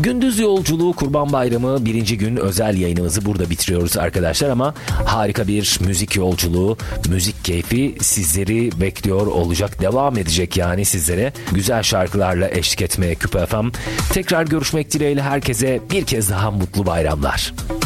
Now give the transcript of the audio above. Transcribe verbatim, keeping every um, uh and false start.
Gündüz yolculuğu Kurban Bayramı birinci gün özel yayınımızı burada bitiriyoruz arkadaşlar ama harika bir müzik yolculuğu, müzik keyfi sizleri bekliyor olacak, devam edecek yani sizlere güzel şarkılarla eşlik etmeye Küpe F M. Tekrar görüşmek dileğiyle herkese bir kez daha mutlu bayramlar.